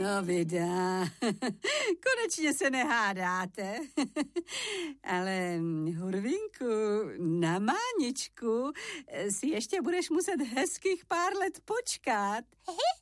No vida, konečně se nehádáte. Ale Hurvinku, na Máničku si ještě budeš muset hezkých pár let počkat.